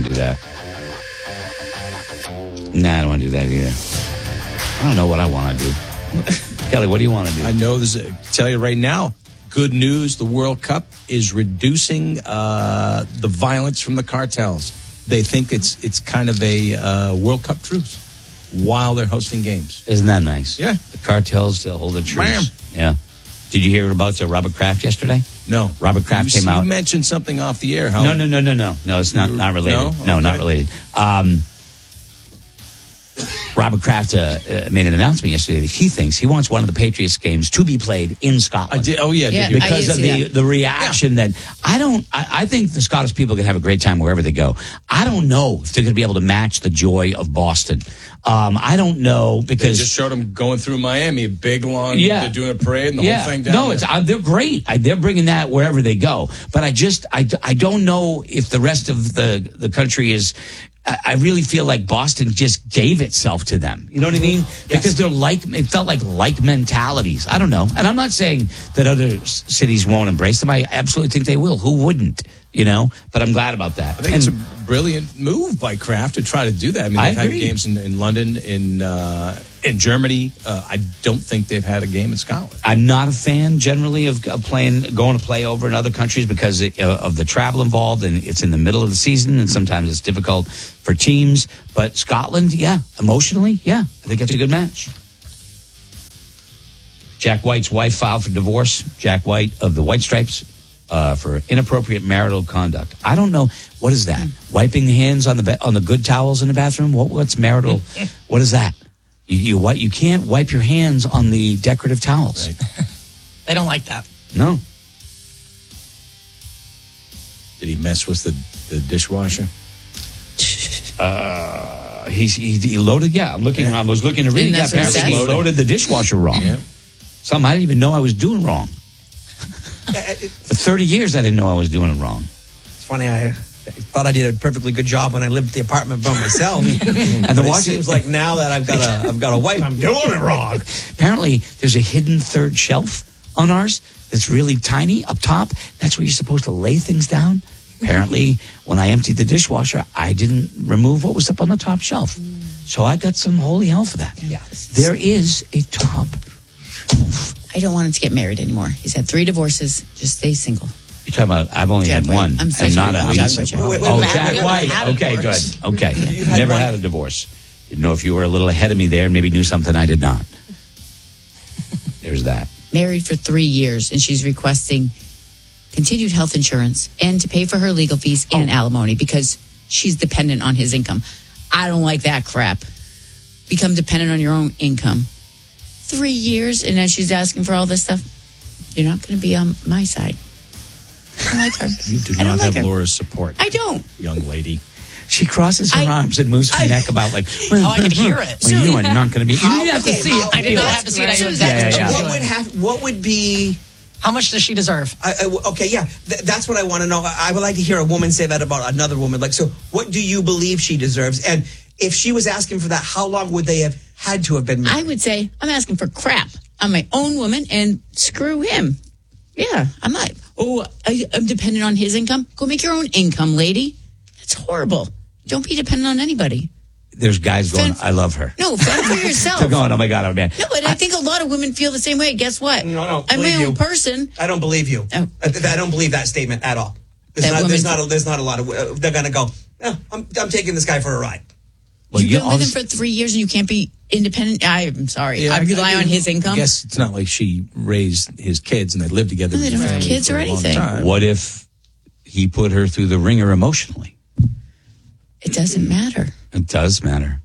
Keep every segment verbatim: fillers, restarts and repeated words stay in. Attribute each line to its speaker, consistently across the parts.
Speaker 1: want to do that. Nah, I don't want to do that either. I don't know what I want to do. Kelly, what do you want to do?
Speaker 2: I know this. I tell you right now, good news. The World Cup is reducing uh, the violence from the cartels. They think it's it's kind of a uh, World Cup truce while they're hosting games.
Speaker 1: Isn't that nice?
Speaker 2: Yeah.
Speaker 1: The cartels still hold a truce.
Speaker 2: Bam.
Speaker 1: Yeah. Did you hear about uh, Robert Kraft yesterday?
Speaker 2: No.
Speaker 1: Robert Kraft
Speaker 2: you,
Speaker 1: came
Speaker 2: you
Speaker 1: out.
Speaker 2: You mentioned something off the air. How
Speaker 1: no, no, no, no, no. No, it's not, not related.
Speaker 2: No?
Speaker 1: No,
Speaker 2: Okay.
Speaker 1: not related. Um, Robert Kraft uh, uh, made an announcement yesterday that he thinks he wants one of the Patriots games to be played in Scotland.
Speaker 2: I did. Oh, yeah.
Speaker 3: Yeah,
Speaker 2: did you-
Speaker 3: I
Speaker 1: Because
Speaker 3: did
Speaker 1: of
Speaker 3: see
Speaker 1: the,
Speaker 3: that.
Speaker 1: the reaction that I don't, I, I think the Scottish people can have a great time wherever they go. I don't know if they're going to be able to match the joy of Boston. Um, I don't know
Speaker 2: They
Speaker 1: because
Speaker 2: just showed them going through Miami, a big long.
Speaker 1: Yeah.
Speaker 2: They're doing a parade and the
Speaker 1: yeah,
Speaker 2: whole thing down
Speaker 1: no,
Speaker 2: there.
Speaker 1: it's uh, they're great. I, they're bringing that wherever they go. But I just I, I don't know if the rest of the the country is. I, I really feel like Boston just gave itself to them. You know what I mean? Because they're like it felt like like mentalities. I don't know, and I'm not saying that other s- cities won't embrace them. I absolutely think they will. Who wouldn't? You know, but I'm glad about that.
Speaker 2: I think
Speaker 1: And-
Speaker 2: it's a brilliant move by Kraft to try to do that. I mean,
Speaker 1: I
Speaker 2: they've had
Speaker 1: agree.
Speaker 2: games in, in London, in uh, in Germany. Uh, I don't think they've had a game in Scotland.
Speaker 1: I'm not a fan generally of, of playing, going to play over in other countries because it, uh, of the travel involved, and it's in the middle of the season, and sometimes it's difficult for teams. But Scotland, yeah, emotionally, yeah, I think it's a good match. Jack White's wife filed for divorce. Jack White of the White Stripes uh, for inappropriate marital conduct. I don't know what is that. Wiping hands on the be- on the good towels in the bathroom. What what's marital? What is that? You you what you can't wipe your hands on the decorative towels.
Speaker 2: Right.
Speaker 3: They don't like that.
Speaker 1: No.
Speaker 2: Did he mess with the, the dishwasher?
Speaker 1: Uh, he's, he, he loaded, yeah, I'm looking, I was looking to read.
Speaker 3: And
Speaker 1: Yeah,
Speaker 3: that's what it
Speaker 1: apparently he
Speaker 3: says?
Speaker 1: loaded the dishwasher wrong.
Speaker 2: Yeah.
Speaker 1: Something I didn't even know I was doing wrong. For thirty years, I didn't know I was doing it wrong.
Speaker 4: It's funny, I thought I did a perfectly good job when I lived at the apartment by myself.
Speaker 1: And
Speaker 4: But
Speaker 1: the
Speaker 4: it
Speaker 1: washing
Speaker 4: seems like now that I've got a, I've got a wife, I'm doing it wrong.
Speaker 1: Apparently, there's a hidden third shelf on ours that's really tiny up top. That's where you're supposed to lay things down. Apparently, when I emptied the dishwasher, I didn't remove what was up on the top shelf. So I got some holy hell for that.
Speaker 3: Yeah.
Speaker 1: There is a top.
Speaker 3: I don't want him to get married anymore. He's had three divorces. Just stay single.
Speaker 1: You're talking about, I've only
Speaker 3: Jack
Speaker 1: had
Speaker 3: White.
Speaker 1: one.
Speaker 3: I'm so
Speaker 1: and
Speaker 3: sorry.
Speaker 1: not a,
Speaker 3: Jack White.
Speaker 4: Wait, wait,
Speaker 1: Oh,
Speaker 4: wait,
Speaker 1: Jack
Speaker 4: wait,
Speaker 1: White.
Speaker 3: wait, had a
Speaker 1: Okay,
Speaker 3: divorce.
Speaker 1: good. Okay.
Speaker 4: You had
Speaker 1: Never
Speaker 4: one-
Speaker 1: had a divorce. Didn't know if you were a little ahead of me there and maybe knew something I did not. There's that.
Speaker 3: Married for three years, and she's requesting continued health insurance and to pay for her legal fees and alimony because she's dependent on his income. I don't like that crap. Become dependent on your own income. Three years, and then she's asking for all this stuff. You're not going to be on my side. I don't like her.
Speaker 2: You do
Speaker 3: I don't
Speaker 2: not
Speaker 3: like
Speaker 2: have
Speaker 3: her.
Speaker 2: Laura's support,
Speaker 3: I don't.
Speaker 2: young lady.
Speaker 1: She crosses her
Speaker 3: I-
Speaker 1: arms and moves her
Speaker 3: I-
Speaker 1: neck about like,
Speaker 3: Oh, I can hear it.
Speaker 1: Well, you are not going to be. You
Speaker 4: How-
Speaker 1: have to
Speaker 4: okay,
Speaker 1: see
Speaker 4: how-
Speaker 1: it.
Speaker 4: I did not
Speaker 3: have to see it. I knew
Speaker 4: Susan,
Speaker 1: Yeah, yeah, yeah.
Speaker 4: What would have? What would be?
Speaker 5: How much does she deserve?
Speaker 4: I, I, okay, yeah, th- that's what I want to know. I, I would like to hear a woman say that about another woman. Like, so, what do you believe she deserves? And if she was asking for that, how long would they have had to have been married?
Speaker 3: I would say I'm asking for crap. I'm my own woman, and screw him. Yeah, I'm not. Oh, I, I'm dependent on his income. Go make your own income, lady. That's horrible. Don't be dependent on anybody.
Speaker 1: There's guys going,
Speaker 3: Fend-
Speaker 1: I love her.
Speaker 3: No, fend for yourself.
Speaker 1: They're going, oh my God, I'm man.
Speaker 3: No, but I think a lot of women feel the same way. Guess what?
Speaker 4: No, no,
Speaker 3: I'm my
Speaker 4: believe
Speaker 3: own
Speaker 4: you.
Speaker 3: person.
Speaker 4: I don't believe you.
Speaker 3: Oh.
Speaker 4: I, I don't believe that statement at all. There's,
Speaker 3: That
Speaker 4: not, there's
Speaker 3: woman-
Speaker 4: not. A, there's not a lot of. Uh, they're going to go. "Eh, I'm, I'm taking this guy for a ride.
Speaker 1: Well,
Speaker 3: You've
Speaker 1: you
Speaker 3: been with him
Speaker 1: always-
Speaker 3: for three years and you can't be independent. I'm sorry. I
Speaker 2: I-
Speaker 3: rely
Speaker 2: I-
Speaker 3: on his income.
Speaker 2: I guess it's not like she raised his kids and they lived together.
Speaker 3: No, they
Speaker 2: as a
Speaker 3: don't have
Speaker 2: family
Speaker 3: kids
Speaker 2: for
Speaker 3: or
Speaker 2: a long
Speaker 3: anything.
Speaker 2: time.
Speaker 1: What if he put her through the ringer emotionally?
Speaker 3: It doesn't matter.
Speaker 1: It does matter.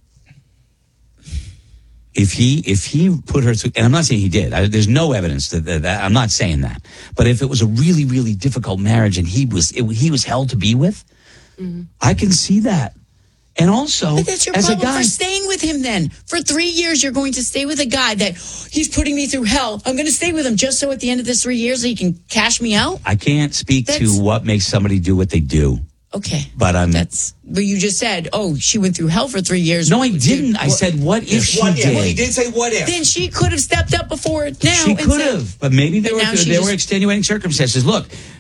Speaker 1: If he if he put her through, and I'm not saying he did. I, there's no evidence that, that, that I'm not saying that. But if it was a really really difficult marriage and he was it, he was hell to be with, I can see that. And also,
Speaker 3: But that's your
Speaker 1: as a
Speaker 3: problem
Speaker 1: guy,
Speaker 3: for staying with him then. For three years, you're going to stay with a guy that he's putting me through hell. I'm going to stay with him just so at the end of this three years he can cash me out.
Speaker 1: I can't speak
Speaker 3: That's-
Speaker 1: to what makes somebody do what they do.
Speaker 3: Okay.
Speaker 1: But I'm
Speaker 3: That's but you just said, oh, she went through hell for three years.
Speaker 1: no, I didn't. I said, what if she
Speaker 4: What
Speaker 1: did?
Speaker 4: if? Well, he did say what if.
Speaker 3: Then she could have stepped up before now.
Speaker 1: She
Speaker 3: and
Speaker 1: could
Speaker 3: said-
Speaker 1: have, but maybe there
Speaker 3: But
Speaker 1: were
Speaker 3: now she
Speaker 1: there
Speaker 3: just-
Speaker 1: were extenuating circumstances. Look,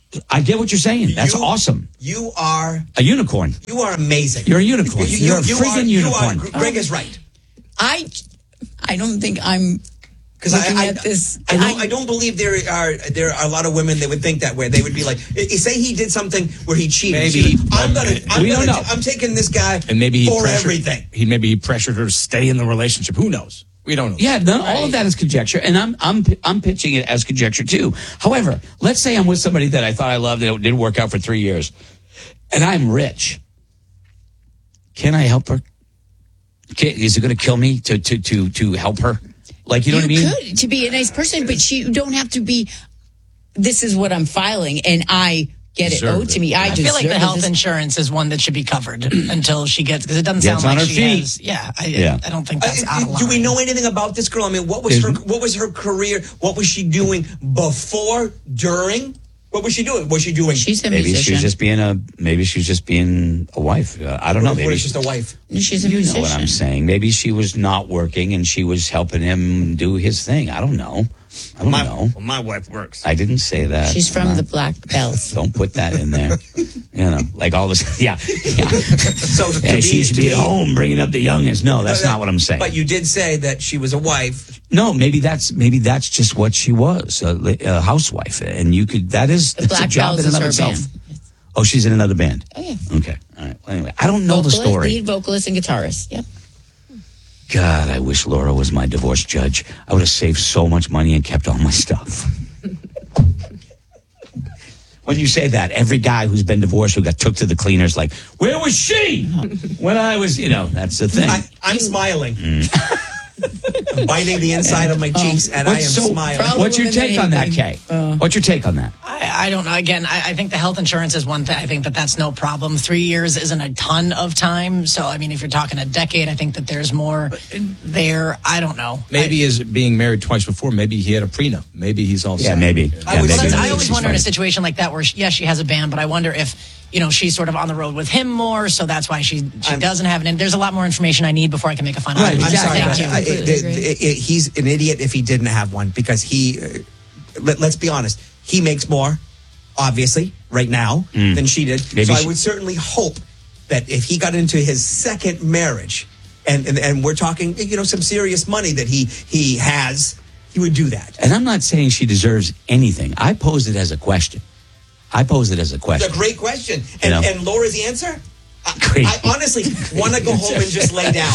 Speaker 1: I get what you're saying. That's
Speaker 4: You-
Speaker 1: awesome.
Speaker 4: You are
Speaker 1: A unicorn.
Speaker 4: you are amazing.
Speaker 1: You're a unicorn.
Speaker 4: You-
Speaker 1: You're a
Speaker 4: you
Speaker 1: freaking
Speaker 4: are-
Speaker 1: unicorn.
Speaker 4: You are, Greg is right.
Speaker 3: I, I don't think I'm
Speaker 4: Because
Speaker 3: looking
Speaker 4: I, I,
Speaker 3: at this.
Speaker 4: I, don't, I don't believe there are there are a lot of women that would think that way. They would be like, i- say he did something where he cheated.
Speaker 2: Maybe
Speaker 4: She's
Speaker 2: he-
Speaker 4: like, I'm gonna, I'm
Speaker 1: We don't
Speaker 4: gonna,
Speaker 1: know.
Speaker 4: I'm taking this guy
Speaker 2: And maybe he
Speaker 4: for
Speaker 2: pressured,
Speaker 4: everything.
Speaker 2: He maybe he pressured her to stay in the relationship. Who knows? We don't know.
Speaker 1: Yeah, no, all of that is conjecture, and I'm I'm I'm pitching it as conjecture too. However, let's say I'm with somebody that I thought I loved and it didn't work out for three years, and I'm rich. Can I help her? Can, is it going to kill me to to to to help her? Like, you know
Speaker 3: you
Speaker 1: what I mean?
Speaker 3: could to be a nice person, but she, you don't have to be. This is what I'm filing, and I get it
Speaker 2: Deserve
Speaker 3: owed to me. I,
Speaker 5: I feel like the
Speaker 3: deserve
Speaker 5: health
Speaker 3: this.
Speaker 5: insurance is one that should be covered until she gets, because it doesn't
Speaker 1: Gets
Speaker 5: sound
Speaker 1: on
Speaker 5: like
Speaker 1: her
Speaker 5: she
Speaker 1: feet.
Speaker 5: has. Yeah, I,
Speaker 1: Yeah.
Speaker 5: I don't think
Speaker 4: Uh,
Speaker 5: that's out of line.
Speaker 4: do we know anything about this girl? I mean, what was her what was her career? What was she doing before, during? What was she doing? Was she doing?
Speaker 3: She's a
Speaker 1: Maybe she
Speaker 3: musician.
Speaker 1: was just being a maybe she was just being a wife. Uh, I don't know.
Speaker 4: What
Speaker 1: Maybe
Speaker 4: is just a wife?
Speaker 3: She's a
Speaker 1: you
Speaker 3: musician.
Speaker 1: know what I'm saying. Maybe she was not working and she was helping him do his thing. I don't know. I don't know.
Speaker 4: well, my wife works.
Speaker 1: I didn't say that.
Speaker 3: She's from
Speaker 1: I'm
Speaker 3: the
Speaker 1: not-
Speaker 3: Black Belt.
Speaker 1: Don't put that in there. You know, like all this. Yeah, yeah.
Speaker 4: So to
Speaker 1: Yeah,
Speaker 4: be-
Speaker 1: she should
Speaker 4: to
Speaker 1: be at
Speaker 4: be-
Speaker 1: home bringing up the youngest. No, that's not what I'm saying.
Speaker 4: But you did say that she was a wife.
Speaker 1: No, maybe that's maybe that's just what she was, a, a housewife, and you could that is
Speaker 3: The
Speaker 1: it's a
Speaker 3: Black
Speaker 1: job
Speaker 3: Belt
Speaker 1: in
Speaker 3: is
Speaker 1: and of
Speaker 3: her
Speaker 1: itself.
Speaker 3: band.
Speaker 1: Oh, she's in another band.
Speaker 3: Oh yeah.
Speaker 1: Okay, all right. Well, anyway, I don't know
Speaker 3: Vocalist,
Speaker 1: the story.
Speaker 3: Lead vocalist and guitarist. Yep.
Speaker 1: God, I wish Laura was my divorce judge. I would have saved so much money and kept all my stuff. When you say that, every guy who's been divorced who got took to the cleaners, like, where was she when I was, you know, that's the thing.
Speaker 4: I, I'm smiling. I'm biting the inside of my cheeks, and I am
Speaker 1: What's so-
Speaker 4: smiling.
Speaker 3: Probably
Speaker 1: What's your
Speaker 3: women
Speaker 1: take on that,
Speaker 3: anything.
Speaker 1: Kay? What's your take on that?
Speaker 5: I, I don't know. Again, I, I think the health insurance is one thing. I think that that's no problem. Three years isn't a ton of time. So, I mean, if you're talking a decade, I think that there's more there. I don't know.
Speaker 2: Maybe as being married twice before, maybe he had a prenup. Maybe he's all
Speaker 1: Yeah,
Speaker 2: set.
Speaker 1: maybe.
Speaker 4: I
Speaker 1: Yeah,
Speaker 4: would-
Speaker 5: Well,
Speaker 1: maybe.
Speaker 5: that's, I
Speaker 4: Maybe
Speaker 5: always
Speaker 1: she's
Speaker 5: wonder in a
Speaker 1: right.
Speaker 5: situation like that where, she, yes, she has a band, but I wonder if, you know, she's sort of on the road with him more, so that's why she she
Speaker 4: I'm-
Speaker 5: doesn't have it. And there's a lot more information I need before I can make a final
Speaker 1: Right,
Speaker 5: decision.
Speaker 4: I'm sorry.
Speaker 1: Exactly.
Speaker 5: Thank
Speaker 4: I-
Speaker 5: you.
Speaker 4: I-
Speaker 3: Completely
Speaker 4: it-
Speaker 3: agree.
Speaker 4: it- it- he's an idiot if he didn't have one because he. Uh, let, let's be honest. He makes more, obviously, right now than she did.
Speaker 1: Maybe
Speaker 4: so I
Speaker 1: she-
Speaker 4: would certainly hope that if he got into his second marriage, and, and and we're talking, you know, some serious money that he he has, he would do that.
Speaker 1: And I'm not saying she deserves anything. I posed it as a question. I posed it as a
Speaker 4: It's
Speaker 1: question.
Speaker 4: a great question.
Speaker 1: You
Speaker 4: And,
Speaker 1: know?
Speaker 4: and Laura's answer? I,
Speaker 1: Great.
Speaker 4: I honestly want to go home and just lay down.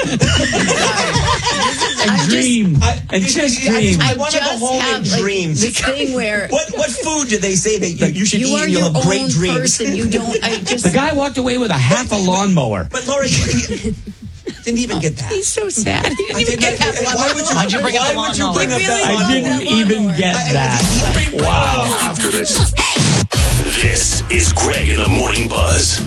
Speaker 1: And dream.
Speaker 4: I,
Speaker 1: and
Speaker 4: you-
Speaker 1: just
Speaker 4: you- I
Speaker 1: dream.
Speaker 4: I want to go
Speaker 3: just
Speaker 4: home
Speaker 3: have,
Speaker 4: and
Speaker 3: like,
Speaker 4: dream.
Speaker 3: this thing where
Speaker 4: What what food do they say that you, you should
Speaker 3: you
Speaker 4: eat
Speaker 3: are
Speaker 4: and you'll
Speaker 3: your
Speaker 4: have great
Speaker 3: own
Speaker 4: dreams?
Speaker 3: person. You don't. I just.
Speaker 1: The guy walked away with a half a lawnmower.
Speaker 4: But Laura, you, you didn't even get that.
Speaker 3: He's so sad. He didn't
Speaker 4: I
Speaker 3: even
Speaker 4: think
Speaker 3: get
Speaker 4: that-
Speaker 3: that
Speaker 4: why
Speaker 3: one.
Speaker 4: would you,
Speaker 5: Why'd you bring up
Speaker 4: why
Speaker 5: the
Speaker 4: would you
Speaker 5: lawnmower?
Speaker 4: bring up
Speaker 3: Really?
Speaker 4: that
Speaker 1: I
Speaker 4: lawnmower?
Speaker 1: didn't even get that. Wow.
Speaker 6: After this, this is Greg in the Morning Buzz.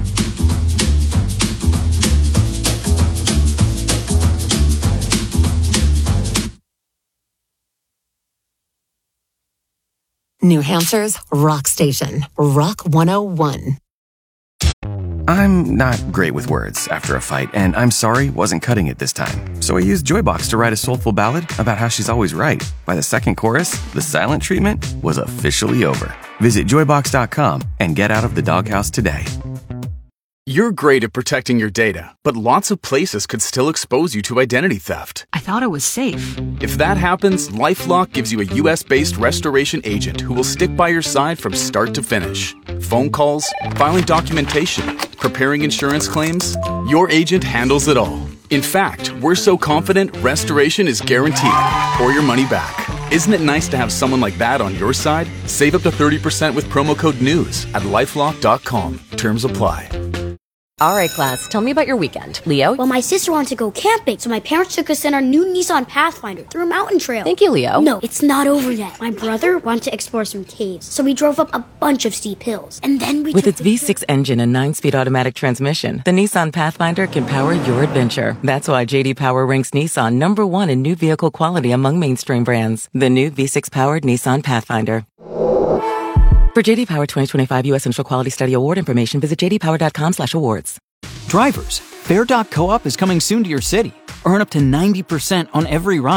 Speaker 7: New Hampshire's rock station, Rock one oh one.
Speaker 8: I'm not great with words after a fight, and I'm sorry wasn't cutting it this time. So I used Joybox to write a soulful ballad about how she's always right. By the second chorus, the silent treatment was officially over. Visit joybox dot com and get out of the doghouse today.
Speaker 9: You're great at protecting your data, but lots of places could still expose you to identity theft.
Speaker 10: I thought it was safe.
Speaker 9: If that happens, LifeLock gives you a U S-based restoration agent who will stick by your side from start to finish. Phone calls, filing documentation, preparing insurance claims, your agent handles it all. In fact, we're so confident restoration is guaranteed or your money back. Isn't it nice to have someone like that on your side? Save up to thirty percent with promo code NEWS at lifelock dot com. Terms apply.
Speaker 7: All right, class, tell me about your weekend. Leo?
Speaker 11: Well, my sister wanted to go camping, so my parents took us in our new Nissan Pathfinder through a mountain trail.
Speaker 7: Thank you, Leo.
Speaker 11: No, it's not over yet. My brother wanted to explore some caves, so we drove up a bunch of steep hills. And then we
Speaker 10: With
Speaker 11: took
Speaker 10: its
Speaker 11: the
Speaker 10: V six engine and nine-speed automatic transmission, the Nissan Pathfinder can power your adventure. That's why J D Power ranks Nissan number one in new vehicle quality among mainstream brands. The new V six-powered Nissan Pathfinder. For J D Power twenty twenty-five U S Central Quality Study Award information, visit j d power dot com slash awards.
Speaker 12: Drivers, Fair dot Co-op is coming soon to your city. Earn up to ninety percent on every ride.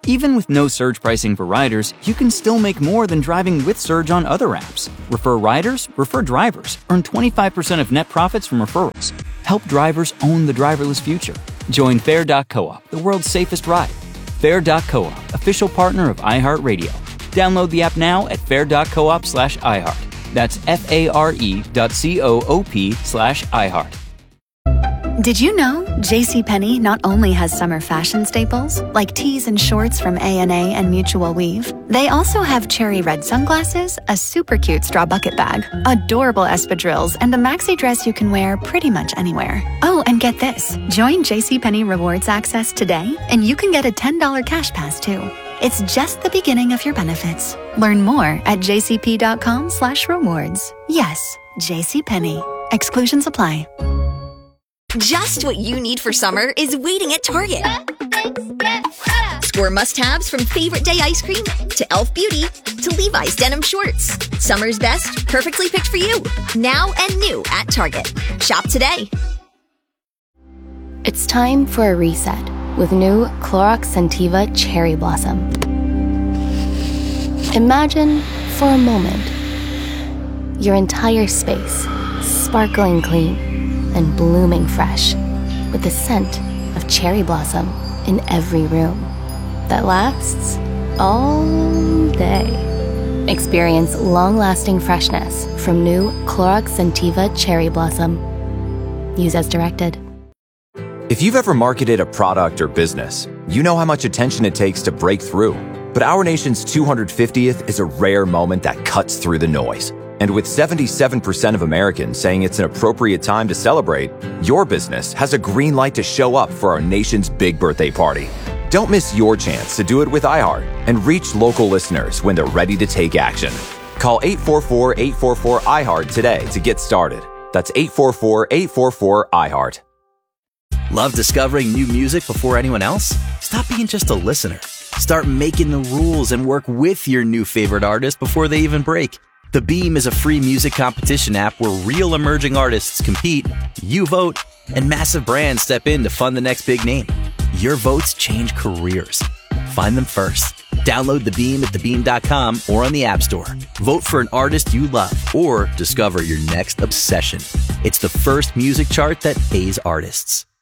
Speaker 12: Even with no surge pricing for riders, you can still make more than driving with Surge on other apps. Refer riders, refer drivers. Earn twenty-five percent of net profits from referrals. Help drivers own the driverless future. Join Fair dot coop, the world's safest ride. Fair dot coop, official partner of iHeartRadio. Download the app now at fair dot coop slash iHeart. That's F-A-R-E dot C-O-O-P slash iHeart.
Speaker 13: Did you know JCPenney not only has summer fashion staples, like tees and shorts from A and A and Mutual Weave, they also have cherry red sunglasses, a super cute straw bucket bag, adorable espadrilles, and a maxi dress you can wear pretty much anywhere. Oh, and get this. Join JCPenney Rewards Access today, and you can get a ten dollars cash pass, too. It's just the beginning of your benefits. Learn more at jcp.com slash rewards. Yes, JCPenney. Exclusions apply.
Speaker 14: Just what you need for summer is waiting at Target. Score must-haves from Favorite Day ice cream to e l f Beauty to Levi's denim shorts. Summer's best, perfectly picked for you. Now and new at Target. Shop today.
Speaker 15: It's time for a reset with new Clorox Scentiva Cherry Blossom. Imagine, for a moment, your entire space sparkling clean and blooming fresh with the scent of cherry blossom in every room that lasts all day. Experience long-lasting freshness from new Clorox Scentiva Cherry Blossom. Use as directed.
Speaker 16: If you've ever marketed a product or business, you know how much attention it takes to break through. But our nation's two hundred fiftieth is a rare moment that cuts through the noise. And with seventy-seven percent of Americans saying it's an appropriate time to celebrate, your business has a green light to show up for our nation's big birthday party. Don't miss your chance to do it with iHeart and reach local listeners when they're ready to take action. Call eight four four, eight four four, iHeart today to get started. That's eight four four, eight four four, iHeart.
Speaker 17: Love discovering new music before anyone else? Stop being just a listener. Start making the rules and work with your new favorite artist before they even break. The Beam is a free music competition app where real emerging artists compete, you vote, and massive brands step in to fund the next big name. Your votes change careers. Find them first. Download The Beam at the beam dot com or on the App Store. Vote for an artist you love or discover your next obsession. It's the first music chart that pays artists.